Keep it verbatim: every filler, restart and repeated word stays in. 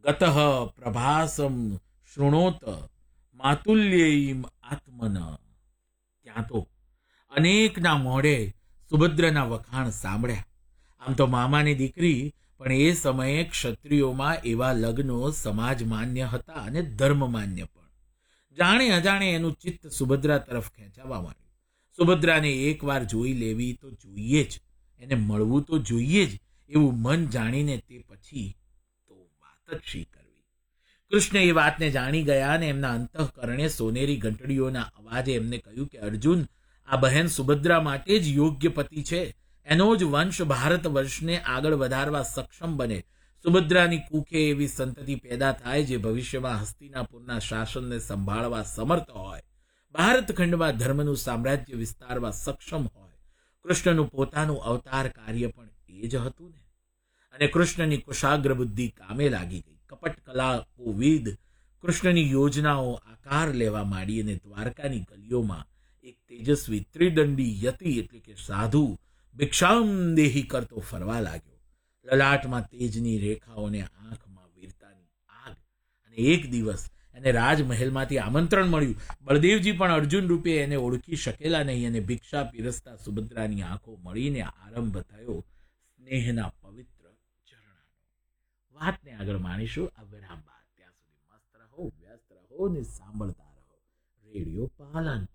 ગતઃ પ્રભાસમ શૃણોત માતુલ્યમ આત્મન. ત્યાં તો અનેકના મોઢે સુભદ્રના વખાણ સાંભળ્યા. આમ તો મામાની દીકરી, પણ એ સમયે ક્ષત્રિયોમાં એવા લગ્નો સમાજ માન્ય હતા અને ધર્મ માન્ય પણ. જાણે અજાણે એનું ચિત્ત સુભદ્રા તરફ ખેંચાવા માંડ્યું. સુભદ્રાને એકવાર જોઈ લેવી તો જોઈએ જ, એને મળવું તો જોઈએ જ, એવું મન જાણીને તે પછી તો વાત જ શી કરવી. કૃષ્ણ એ વાતને જાણી ગયા અને એમના અંતઃકરણે સોનેરી ઘંટડીઓના અવાજે એમને કહ્યું કે અર્જુન, આ બહેન સુભદ્રા માટે જ યોગ્ય પતિ છે. એનો જ વંશ ભારત વર્ષને આગળ વધારવા સક્ષમ બને. સુભદ્રાની કુખે એવી સંતતિ પેદા થાય જે ભવિષ્યમાં હસ્તિનાપુરના શાસનને સંભાળવા સમર્થ હોય, ભારત ખંડમાં ધર્મનું સામ્રાજ્ય વિસ્તારવા સક્ષમ હોય. કૃષ્ણનું પોતાનું અવતાર કાર્ય પણ એ જ હતું ને. અને કૃષ્ણની કુશાગ્ર બુદ્ધિ કામે લાગી ગઈ. કપટ કલાપોવિદ કૃષ્ણની યોજનાઓ આકાર લેવા માંડી અને દ્વારકાની ગલીઓમાં એક તેજસ્વી ત્રિદંડી યતિ એટલે કે સાધુ ભિક્ષામ દેહી કરતો ફરવા લાગ્યો. લલાટમાં તેજની રેખાઓને આંખમાં વીરતાની આગ. અને એક દિવસ એને રાજમહેલમાંથી આમંત્રણ મળ્યું. બળદેવજી પણ અર્જુન રૂપે એને ઓળખી શકેલા નહીં અને ભિક્ષા પીરસતા સુભદ્રાની આંખો મળીને આરંભ થયો સ્નેહના પવિત્ર ઝરણાનો. વાતને આગળ માણીશું આ વિરામ બાદ. ત્યાં સુધી મસ્ત રહો, વ્યસ્ત રહો ને સાંભળતા રહો રેડિયો પાલન.